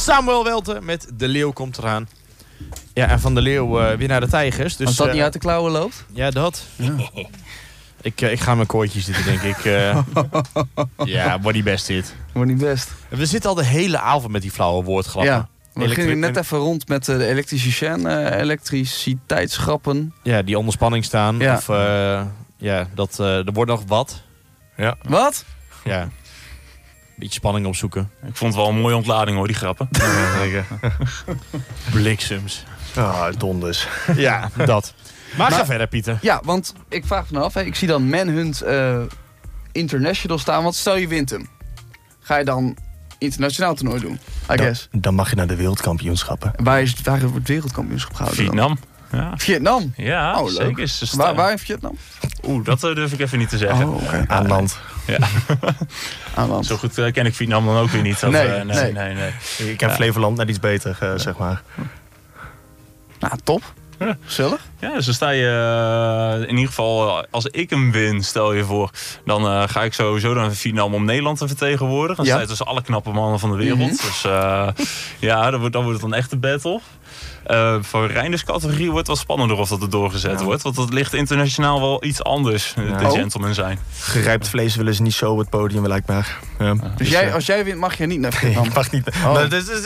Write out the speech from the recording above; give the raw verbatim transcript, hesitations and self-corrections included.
Samuel Welten met De Leeuw komt eraan. Ja, en van De Leeuw uh, weer naar de Tijgers. Dus, Als dat uh, niet uit de klauwen loopt? Ja, dat. Ja. ik, uh, ik ga mijn koortjes zitten, denk ik. Uh, ja, wordt niet best dit. Wordt niet best. We zitten al de hele avond met die flauwe woordgrappen. Ja. We Elektri- gingen net even rond met de elektricien, uh, elektriciteitsgrappen. Ja, die onder spanning staan. Ja. Of uh, ja, dat, uh, er wordt nog wat. Ja. Wat? Ja. Beetje spanning opzoeken. Ik vond het wel een mooie ontlading hoor, die grappen. Ja, Bliksems. ah, donders. Ja, dat. Maar, Maar- ga verder, Pieter. Ja, want ik vraag me af, hè, ik zie dan Manhunt uh, International staan. Want stel je wint hem. Ga je dan internationaal toernooi doen? I Dan, guess. dan mag je naar de wereldkampioenschappen. Waar, is, waar wordt het wereldkampioenschap gehouden dan? Vietnam. Ja, Vietnam? ja Oh, leuk. zeker. Ze staan- Waar, waar in Vietnam? Oeh, dat uh, durf ik even niet te zeggen. Oh, oké. Aan land. Ja. Aan land. Zo goed uh, ken ik Vietnam dan ook weer niet. Dat, Nee, uh, nee, nee. nee, nee. Ik ken Ja. Flevoland net iets beter, uh, zeg maar. Nou, top. Ja. Gezellig. Ja, dus dan sta je uh, in ieder geval, uh, als ik hem win, stel je voor, dan uh, ga ik sowieso naar Vietnam om Nederland te vertegenwoordigen. Dan Ja. sta je tussen alle knappe mannen van de wereld. Mhm. Dus uh, ja, dan wordt, dan wordt het een echte battle. Uh, voor Reinerscategorie wordt het wel spannender of dat er doorgezet Ja. wordt. Want dat ligt internationaal wel iets anders, uh, Ja. de Oh. gentlemen zijn. Gerijpt vlees willen ze niet zo op het podium, blijkbaar. Ja. Dus jij, als jij wint, mag je niet naar Vietnam. Ik mag niet. Oh. Maar dat is,